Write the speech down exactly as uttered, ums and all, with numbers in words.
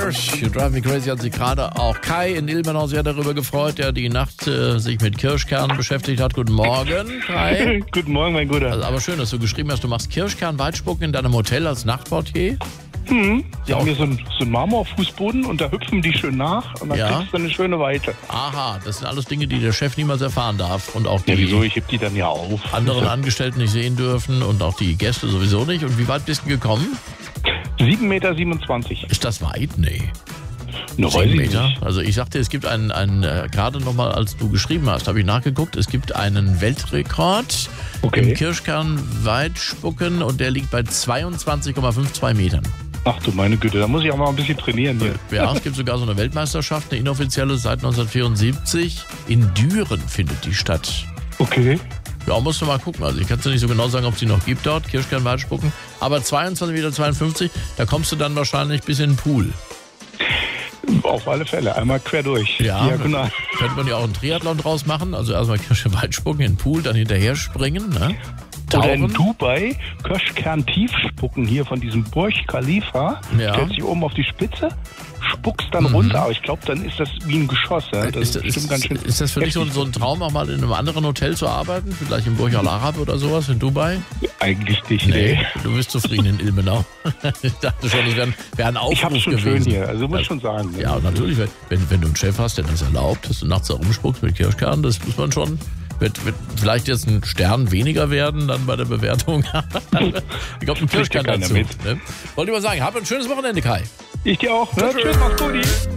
Kirsch. You Drive Me Crazy hat sich gerade auch Kai in Ilmenau sehr darüber gefreut, der die Nacht äh, sich mit Kirschkernen beschäftigt hat. Guten Morgen, Kai. Guten Morgen, mein Guter. Also, aber schön, dass du geschrieben hast, du machst Kirschkern-Weitspucken in deinem Hotel als Nachtportier. Hm. Wir haben hier so einen, so einen Marmorfußboden und da hüpfen die schön nach und dann Ja. kriegst du eine schöne Weite. Aha, das sind alles Dinge, die der Chef niemals erfahren darf und auch die Ja, wieso? Ich heb die dann ja auf. anderen Angestellten nicht sehen dürfen und auch die Gäste sowieso nicht. Und wie weit bist du gekommen? sieben Meter siebenundzwanzig. Ist das weit? Nee. Nur weiß zehn ich Meter. nicht. Also ich sagte, es gibt einen, einen äh, gerade nochmal, als du geschrieben hast, habe ich nachgeguckt, es gibt einen Weltrekord Okay. im Kirschkern-Weitspucken und der liegt bei zweiundzwanzig Komma zweiundfünfzig Metern. Ach du meine Güte, da muss ich auch mal ein bisschen trainieren hier. Ja, es gibt sogar so eine Weltmeisterschaft, eine inoffizielle seit neunzehnhundertvierundsiebzig. In Düren findet die statt. Okay. Ja, musst du mal gucken. Also ich kann dir nicht so genau sagen, ob es die noch gibt dort, Kirschkern-Weitspucken. Aber zweiundzwanzig Komma zweiundfünfzig Meter, da kommst du dann wahrscheinlich bis in den Pool. Auf alle Fälle, einmal quer durch. Ja, Diagonal. könnte man ja auch einen Triathlon draus machen. Also erstmal Kirschkern-Weitspucken in den Pool, dann hinterher springen. Ne? Oder in Tauchen. Dubai, Kirschkern-Tiefspucken hier von diesem Burj Khalifa. Ja. Stellst dich oben auf die Spitze, spuckst dann runter. Aber ich glaube, dann ist das wie ein Geschoss. Ja? Das Ist, das- bestimmt ist, ganz schön ist das für dich so ein, so ein Traum, auch mal in einem anderen Hotel zu arbeiten? Vielleicht im Burj Al Arab oder sowas in Dubai? Eigentlich nicht, nee. Du bist zufrieden in Ilmenau. Ich dachte schon, das wäre ein, wär ein Aufruf Ich hab's schon gewesen. schön hier, also muss ich schon sagen. Ne? Ja, natürlich. Wenn, wenn du einen Chef hast, der das erlaubt, dass du nachts da rumspuckst mit Kirschkernen, das muss man schon. Wird, wird vielleicht jetzt ein Stern weniger werden dann bei der Bewertung. Ich glaube, ein Kriegt ja Kirschkern keiner dazu. mit. Ne? Wollte ich mal sagen, hab ein schönes Wochenende, Kai. Ich dir auch. Ne? Tschüss, mach's gut.